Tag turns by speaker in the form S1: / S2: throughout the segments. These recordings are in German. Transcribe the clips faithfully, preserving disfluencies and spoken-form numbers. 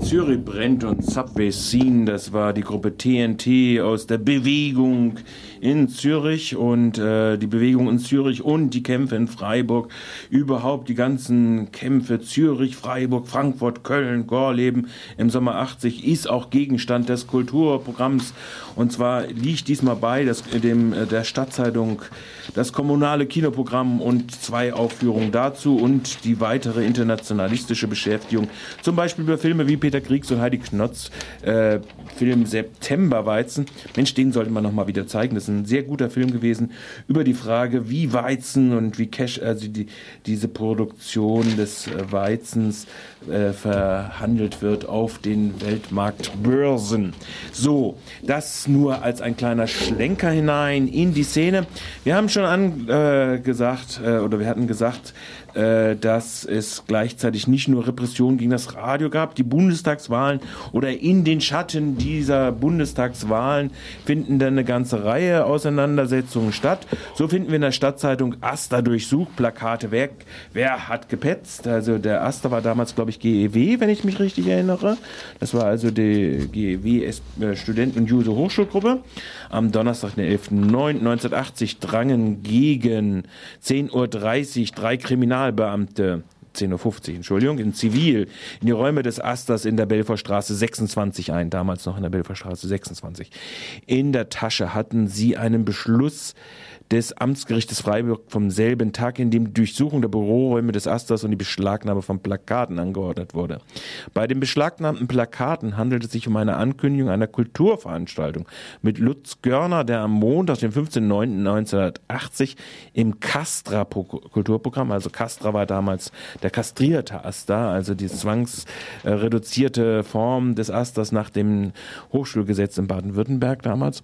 S1: Zürich brennt und Subway Scene, das war die Gruppe T N T aus der Bewegung in Zürich und äh, die Bewegung in Zürich und die Kämpfe in Freiburg, überhaupt die ganzen Kämpfe Zürich, Freiburg, Frankfurt, Köln, Gorleben im Sommer achtzig ist auch Gegenstand des Kulturprogramms, und zwar liegt diesmal bei das, dem, der Stadtzeitung das kommunale Kinoprogramm und zwei Aufführungen dazu und die weitere internationalistische Beschäftigung, zum Beispiel über Filme wie Peter Kriegs und Heidi Knotz, äh, Film Septemberweizen. Mensch, den sollte man noch mal wieder zeigen. Das ist ein sehr guter Film gewesen über die Frage, wie Weizen und wie Cash, also die, diese Produktion des Weizens äh, verhandelt wird auf den Weltmarktbörsen. So, das nur als ein kleiner Schlenker hinein in die Szene. Wir haben schon angesagt, äh, oder wir hatten gesagt, äh, dass es gleichzeitig nicht nur Repression gegen das Radio gab. Die Bundestagswahlen oder in den Schatten dieser Bundestagswahlen finden dann eine ganze Reihe Auseinandersetzungen statt. So finden wir in der Stadtzeitung Aster durchsucht, Plakate weg. Wer hat gepetzt? Also der Aster war damals, glaube ich, G E W, wenn ich mich richtig erinnere. Das war also die G E W Studenten- und Juso Hochschulgruppe. Am Donnerstag, den elften neunten neunzehnhundertachtzig, drangen gegen zehn Uhr dreißig drei Kriminalbeamte, zehn Uhr fünfzig, Entschuldigung, in Zivil, in die Räume des Asters in der Belfortstraße sechsundzwanzig ein, damals noch in der Belfortstraße sechsundzwanzig. In der Tasche hatten sie einen Beschluss des Amtsgerichtes Freiburg vom selben Tag, in dem die Durchsuchung der Büroräume des Asters und die Beschlagnahme von Plakaten angeordnet wurde. Bei den beschlagnahmten Plakaten handelt es sich um eine Ankündigung einer Kulturveranstaltung mit Lutz Görner, der am Montag, den fünfzehnten neunten neunzehnhundertachtzig im Castra-Kulturprogramm, also Castra war damals der kastrierte Aster, also die zwangsreduzierte Form des Asters nach dem Hochschulgesetz in Baden-Württemberg damals.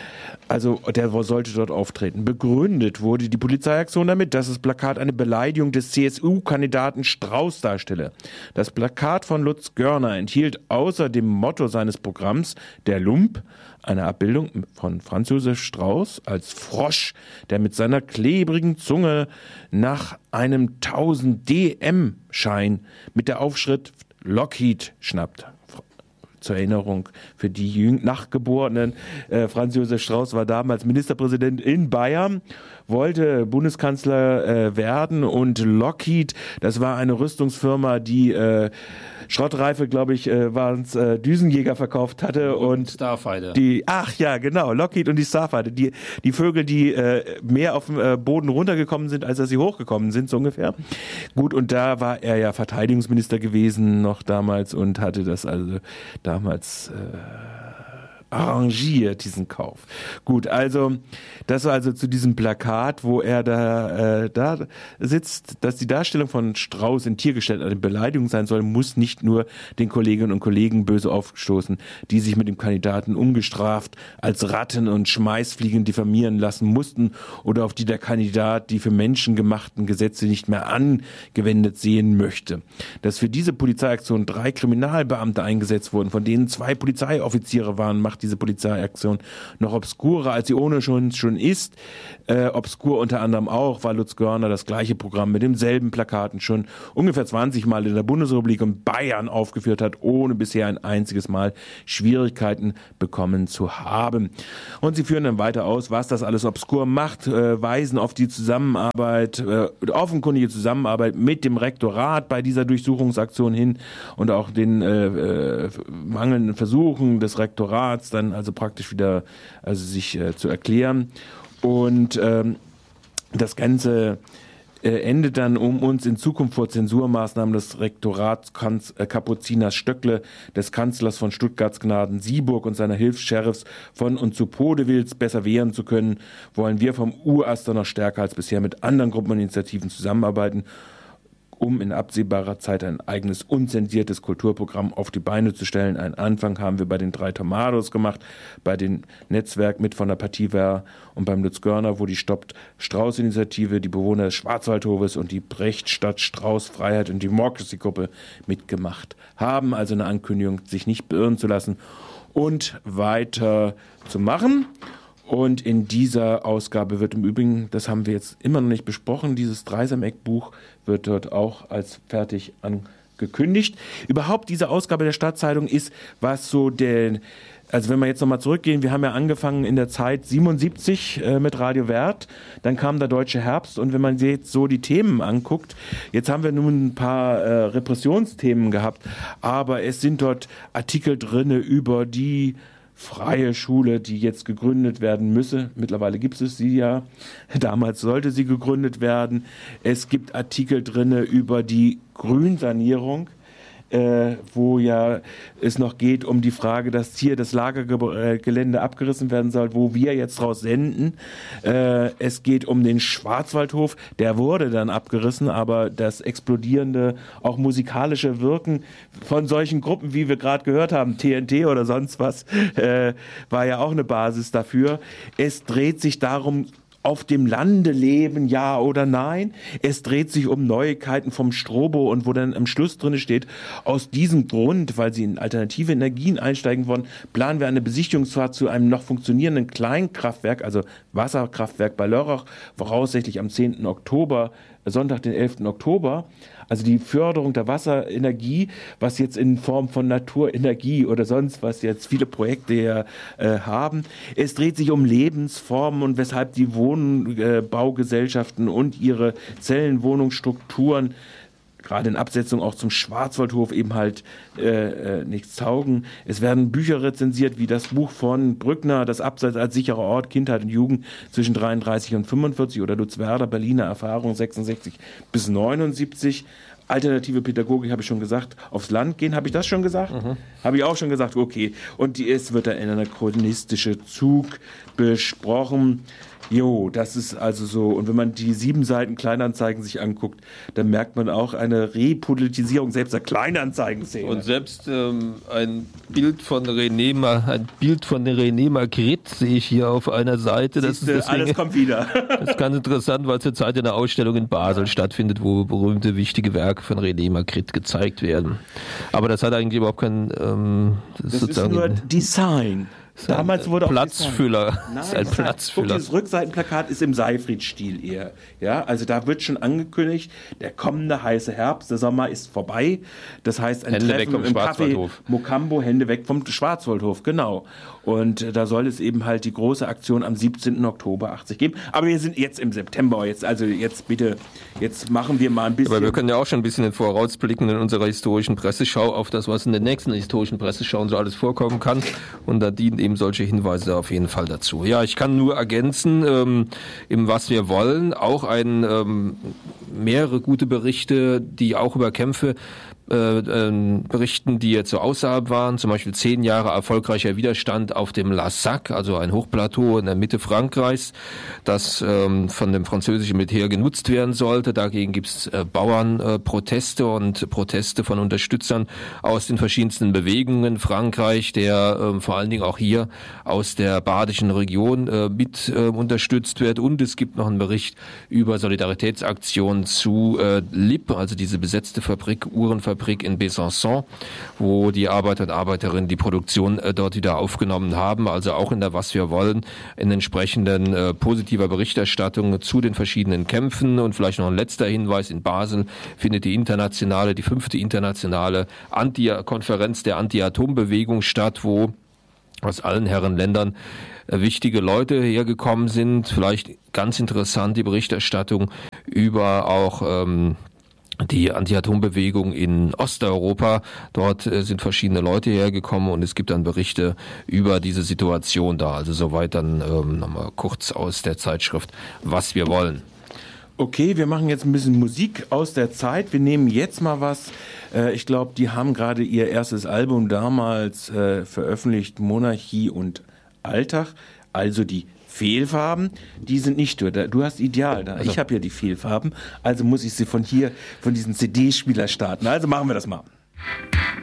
S1: Also der sollte dort auftreten. Begründet wurde die Polizeiaktion damit, dass das Plakat eine Beleidigung des C S U-Kandidaten Strauß darstelle. Das Plakat von Lutz Görner enthielt außer dem Motto seines Programms, der Lump, eine Abbildung von Franz Josef Strauß als Frosch, der mit seiner klebrigen Zunge nach einem tausend D M-Schein mit der Aufschrift Lockheed schnappt. Zur Erinnerung für die jüng Nachgeborenen, äh, Franz Josef Strauß war damals Ministerpräsident in Bayern, wollte Bundeskanzler äh, werden, und Lockheed, das war eine Rüstungsfirma, die äh, Schrottreife, glaube ich, äh, waren es äh, Düsenjäger verkauft hatte und, und
S2: Starfighter.
S1: Die, ach ja, genau, Lockheed und die Starfighter, die die Vögel, die äh, mehr auf dem äh, Boden runtergekommen sind, als dass sie hochgekommen sind, so ungefähr. Gut, und da war er ja Verteidigungsminister gewesen noch damals und hatte das also damals äh, arrangiert, diesen Kauf. Gut, also das war also zu diesem Plakat, wo er da äh, da sitzt, dass die Darstellung von Strauß in Tiergestalt eine Beleidigung sein soll, muss nicht nur den Kolleginnen und Kollegen böse aufstoßen, die sich mit dem Kandidaten ungestraft als Ratten und Schmeißfliegen diffamieren lassen mussten oder auf die der Kandidat die für menschengemachten Gesetze nicht mehr angewendet sehen möchte. Dass für diese Polizeiaktion drei Kriminalbeamte eingesetzt wurden, von denen zwei Polizeioffiziere waren, macht diese Polizeiaktion noch obskurer, als sie ohne schon schon ist. Äh, obskur unter anderem auch, weil Lutz Görner das gleiche Programm mit demselben Plakaten schon ungefähr zwanzig Mal in der Bundesrepublik und Bayern aufgeführt hat, ohne bisher ein einziges Mal Schwierigkeiten bekommen zu haben. Und sie führen dann weiter aus, was das alles obskur macht, äh, weisen auf die Zusammenarbeit, äh, offenkundige Zusammenarbeit mit dem Rektorat bei dieser Durchsuchungsaktion hin und auch den äh, äh, mangelnden Versuchen des Rektorats dann also praktisch wieder also sich äh, zu erklären. Und ähm, das Ganze äh, endet dann, um uns in Zukunft vor Zensurmaßnahmen des Rektorats Kanz, äh, Kapuziners Stöckle, des Kanzlers von Stuttgarts Gnaden Sieburg und seiner Hilfs-Sheriffs von und zu Podewils besser wehren zu können, wollen wir vom Uraster noch stärker als bisher mit anderen Gruppen und Initiativen zusammenarbeiten, um in absehbarer Zeit ein eigenes unzensiertes Kulturprogramm auf die Beine zu stellen. Einen Anfang haben wir bei den drei Tornados gemacht, bei dem Netzwerk mit von der Partiwehr und beim Lutz Görner, wo die Stoppt-Strauß-Initiative, die Bewohner des Schwarzwaldhofes und die Brecht-Stadt Strauß Freiheit und Democracy-Gruppe mitgemacht haben. Also eine Ankündigung, sich nicht beirren zu lassen und weiter zu machen. Und in dieser Ausgabe wird im Übrigen, das haben wir jetzt immer noch nicht besprochen, dieses Dreisameck-Buch wird dort auch als fertig gekündigt. Überhaupt diese Ausgabe der Stadtzeitung ist, was so der, also wenn wir jetzt nochmal zurückgehen, wir haben ja angefangen in der Zeit siebenundsiebzig äh, mit Radio Wert, dann kam der Deutsche Herbst und wenn man jetzt so die Themen anguckt, jetzt haben wir nun ein paar äh, Repressionsthemen gehabt, aber es sind dort Artikel drinne über die freie Schule, die jetzt gegründet werden müsse. Mittlerweile gibt es sie ja. Damals sollte sie gegründet werden. Es gibt Artikel drinne über die Grünsanierung, äh, wo ja es noch geht um die Frage, dass hier das Lagergelände abgerissen werden soll, wo wir jetzt draus senden. Äh, es geht um den Schwarzwaldhof, der wurde dann abgerissen, aber das explodierende, auch musikalische Wirken von solchen Gruppen, wie wir gerade gehört haben, T N T oder sonst was, äh, war ja auch eine Basis dafür. Es dreht sich darum, auf dem Lande leben, ja oder nein. Es dreht sich um Neuigkeiten vom Strobo und wo dann am Schluss drin steht, aus diesem Grund, weil sie in alternative Energien einsteigen wollen, planen wir eine Besichtigungsfahrt zu einem noch funktionierenden Kleinkraftwerk, also Wasserkraftwerk bei Lörrach, voraussichtlich am zehnten Oktober, Sonntag, den elften Oktober. Also die Förderung der Wasserenergie, was jetzt in Form von Naturenergie oder sonst was jetzt viele Projekte ja, äh, haben. Es dreht sich um Lebensformen und weshalb die Wohnbaugesellschaften äh, und ihre Zellenwohnungsstrukturen gerade in Absetzung auch zum Schwarzwaldhof eben halt äh, äh, nichts taugen. Es werden Bücher rezensiert, wie das Buch von Brückner, Das Abseits als sicherer Ort, Kindheit und Jugend zwischen dreiunddreißig und fünfundvierzig oder Lutz Werder, Berliner Erfahrung sechsundsechzig bis neunundsiebzig. Alternative Pädagogik habe ich schon gesagt. Aufs Land gehen, habe ich das schon gesagt? Mhm. Habe ich auch schon gesagt, okay. Und die, es wird da ein anachronistischer Zug besprochen. Jo, das ist also so. Und wenn man die sieben Seiten Kleinanzeigen sich anguckt, dann merkt man auch eine Repolitisierung selbst der Kleinanzeigenszene.
S2: Und selbst ähm, ein Bild von René, Ma- ein Bild von René Magritte sehe ich hier auf einer Seite. Das
S1: Siehste, ist deswegen, alles kommt wieder.
S2: Das ist ganz interessant, weil zurzeit eine Ausstellung in Basel stattfindet, wo berühmte, wichtige Werke von René Magritte gezeigt werden. Aber das hat eigentlich überhaupt kein ähm,
S1: das ist sozusagen nur Design. Damals wurde auch
S2: Platzfüller.
S1: Nein,
S2: das ist ein Platzfüller.
S1: Guck, das Rückseitenplakat ist im Seifried-Stil eher. Ja, also da wird schon angekündigt, der kommende heiße Herbst, der Sommer ist vorbei. Das heißt, ein
S2: Hände
S1: Treffen
S2: weg vom
S1: im Café Mokambo, Hände weg vom Schwarzwaldhof, genau. Und äh, da soll es eben halt die große Aktion am siebzehnten Oktober achtzig geben. Aber wir sind jetzt im September, jetzt also jetzt bitte, jetzt machen wir mal ein bisschen.
S2: Aber wir können ja auch schon ein bisschen vorausblicken in unserer historischen Presseschau auf das, was in der nächsten historischen Presseschau so alles vorkommen kann. Und da dienen eben solche Hinweise auf jeden Fall dazu. Ja, ich kann nur ergänzen, ähm, im Was wir wollen, auch ein, ähm, mehrere gute Berichte, die auch über Kämpfe Äh, äh, berichten, die jetzt so außerhalb waren, zum Beispiel zehn Jahre erfolgreicher Widerstand auf dem La Sac, also ein Hochplateau in der Mitte Frankreichs, das ähm, von dem französischen Militär genutzt werden sollte. Dagegen gibt es äh, Bauernproteste äh, und Proteste von Unterstützern aus den verschiedensten Bewegungen. Frankreich, der äh, vor allen Dingen auch hier aus der badischen Region äh, mit äh, unterstützt wird. Und es gibt noch einen Bericht über Solidaritätsaktionen zu äh, L I P, also diese besetzte Fabrik, Uhrenfabrik in Besançon, wo die Arbeiter und Arbeiterinnen die Produktion äh, dort wieder aufgenommen haben. Also auch in der Was wir wollen, in entsprechenden äh, positiver Berichterstattung zu den verschiedenen Kämpfen. Und vielleicht noch ein letzter Hinweis: In Basel findet die internationale, die fünfte internationale Anti- Konferenz der Anti-Atom-Bewegung statt, wo aus allen Herrenländern äh, wichtige Leute hergekommen sind. Vielleicht ganz interessant die Berichterstattung über auch ähm, die Anti-Atom-Bewegung in Osteuropa. Dort äh, sind verschiedene Leute hergekommen und es gibt dann Berichte über diese Situation da. Also soweit dann ähm, nochmal kurz aus der Zeitschrift Was wir wollen.
S1: Okay, wir machen jetzt ein bisschen Musik aus der Zeit. Wir nehmen jetzt mal was. Äh, ich glaube, die haben gerade ihr erstes Album damals äh, veröffentlicht, Monarchie und Alltag. Also die Fehlfarben, die sind nicht du. Du hast Ideal da. Also. Ich habe ja die Fehlfarben, also muss ich sie von hier, von diesem C D-Spieler starten. Also machen wir das mal.